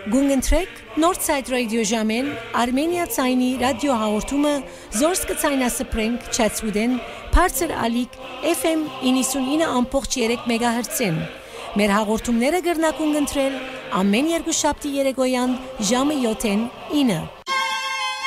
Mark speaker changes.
Speaker 1: Գունգընտրեք Northside Radio ժամեն Armenia ցայնի ռադիո հաղորդումը զորս կցայնասպրենք Չացուդեն բարձր ալիք FM 99.3 MHz-ին Մեր հաղորդումները կգրնակուն ընտրել ամեն երկու շաբթի երեկոյան ժամը 7-ին 9